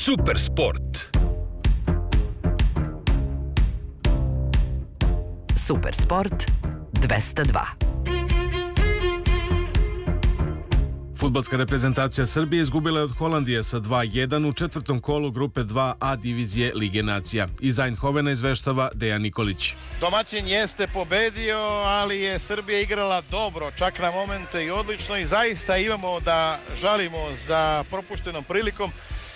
Supersport. Supersport 202. Fudbalska reprezentacija Srbije izgubila je od Holandije sa 2:1 u četvrtom kolu grupe 2A divizije Lige nacija. Iz Eindhovena izveštava Dejan Nikolić. Domaćin jeste pobedio, ali je Srbija igrala dobro, čak na momente i odlično, i zaista imamo da žalimo za propuštenom prilikom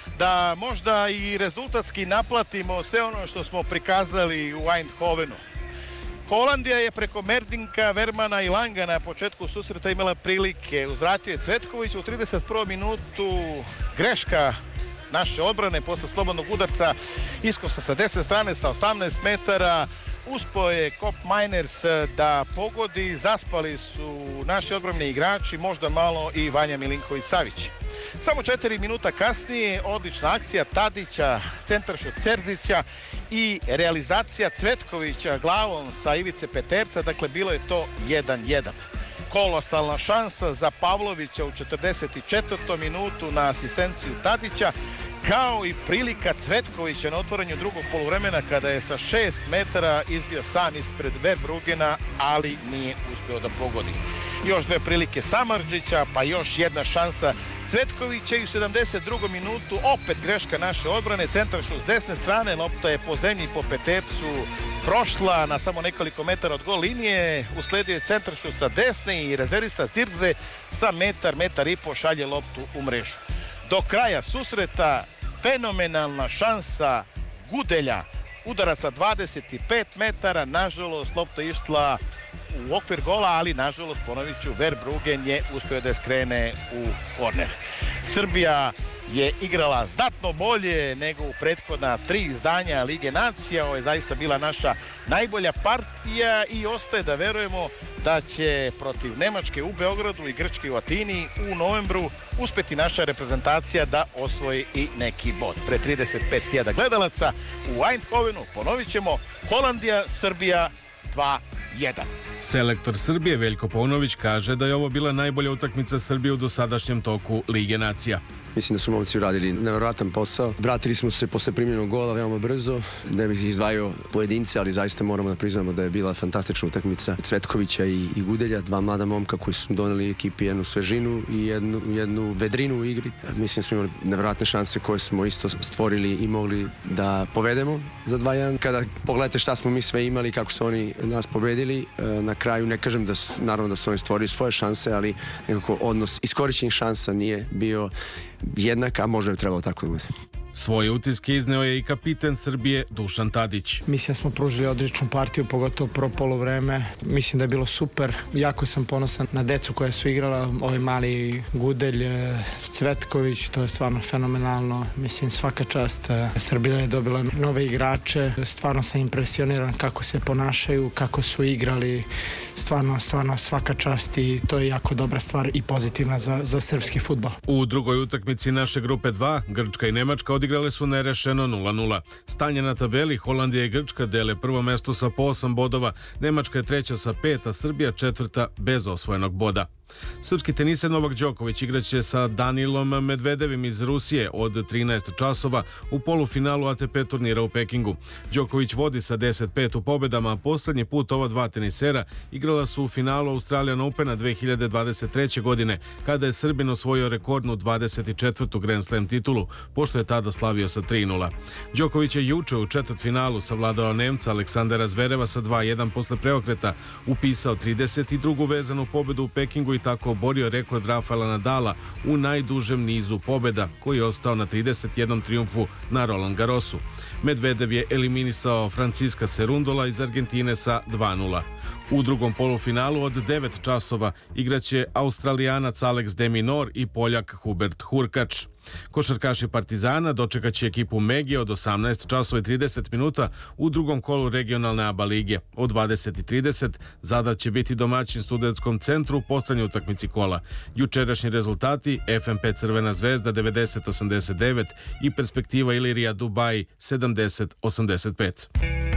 da možda i rezultatski naplatimo sve ono što smo prikazali u Eindhovenu. Holandija je preko Merdinka, Vermana i Langa na početku susreta imala prilike. Uzvratio je Cvetković u 31. minutu. Greška naše odbrane posle slobodnog udarca iskosa sa 10 strane sa 18 metara. Uspeo je Kop Miners da pogodi. Zaspali su naši odbrambeni igrači, možda malo i Vanja Milinković-Savić. Samo 4 minuta kasnije odlična akcija Tadića, centaršut Terzića i realizacija Cvetkovića glavom sa ivice Peterca, dakle bilo je to 1:1. Kolosalna šansa za Pavlovića u 44. minutu na asistenciju Tadića, kao i prilika Cvetkovića na otvaranju drugog poluvremena kada je sa 6 metara izbio sam ispred Verbrugena, ali nije uspeo da pogodi. Još dve prilike Samardžića, pa još jedna šansa Cvetkovića i u 72. minutu opet greška naše odbrane, centaršut s desne strane, lopta je po zemlji po Petercu prošla na samo nekoliko metara od gol linije, usledio je centaršut sa desne i rezervista Zirkze sa metar i po šalje loptu u mrežu. Do kraja susreta fenomenalna šansa Gudelja, udarac sa 25 metara, nažalost lopta išla u okvir gola, ali nažalost, ponovit ću, Verbruggen je uspio da skrene u korner. Srbija je igrala znatno bolje nego u prethodna 3 izdanja Lige nacija. Ovo je zaista bila naša najbolja partija i ostaje da verujemo da će protiv Nemačke u Beogradu i Grčke u Atini u novembru uspeti naša reprezentacija da osvoji i neki bod. Pre 35.000 gledalaca u Eindhovenu, ponovit ćemo, Holandija, Srbija 2:1. Selektor Srbije Veljko Paunović kaže da je ovo bila najbolja utakmica Srbije u dosadašnjem toku Lige nacija. Mislim da su momci uradili nevjerojatan posao. Vratili smo se posle primljenog gola veoma brzo. Ne bih izdvajao pojedince, ali zaista moramo da priznamo da je bila fantastična utakmica Cvetkovića i Gudelja, dva mlada momka koji su doneli ekipi jednu svežinu i jednu vedrinu u igri. Mislim da smo imali nevjerojatne šanse koje smo isto stvorili i mogli da povedemo za 2:1. Kada pogledate šta smo mi sve imali, kako su oni nas pobedili, na kraju ne kažem da su, naravno da su oni stvorili svoje šanse, ali nekako odnos iskorišćenih šansa nije bio jednak, a možda je trebalo tako da bude. Svoje utiske izneo je i kapiten Srbije Dušan Tadić. Mislim da smo pružili odličnu partiju, pogotovo prvo poluvreme. Mislim da je bilo super. Jako sam ponosan na decu koja su igrala. Ovaj mali Gudelj, Cvetković, to je stvarno fenomenalno. Mislim, svaka čast. Srbija je dobila nove igrače. Stvarno sam impresioniran kako se ponašaju, kako su igrali. Stvarno svaka čast i to je jako dobra stvar i pozitivna za srpski fudbal. U drugoj utakmici naše grupe 2, Grčka i Nemačka odigrale su nerešeno 0:0. Stanje na tabeli: Holandija i Grčka dele prvo mesto sa po 8 bodova, Nemačka je treća sa 5, a Srbija četvrta bez osvojenog boda. Srpski teniser Novak Đoković igraće sa Danilom Medvedevim iz Rusije od 13 časova u polufinalu ATP turnira u Pekingu. Đoković vodi sa 10-5 u pobedama, a poslednji put ova dva tenisera igrala su u finalu Australian Opena 2023. godine, kada je Srbin osvojio rekordnu 24. Grand Slam titulu, pošto je tada slavio sa 3:0. Đoković je juče u četvrtfinalu savladao Nemca Aleksandara Zvereva sa 2:1 posle preokreta, upisao 32. vezanu pobedu u Pekingu i tako oborio rekord Rafaela Nadala u najdužem nizu pobeda, koji je ostao na 31 trijumfu na Roland Garrosu. Medvedev je eliminisao Franciska Serundola iz Argentine sa 2:0. U drugom polufinalu od 9 časova igraće Australijanac Alex de Minaur i Poljak Hubert Hurkač. Košarkaši Partizana dočekaće ekipu Megije od 18 časova i 30 minuta u drugom kolu regionalne ABA lige. Od 20:30 Zadar će biti domaćin Studentskom centru u poslednjoj utakmici kola. Jučerašnji rezultati: FNP Crvena zvezda 90-89 i Perspektiva Ilirija Dubai 70-85.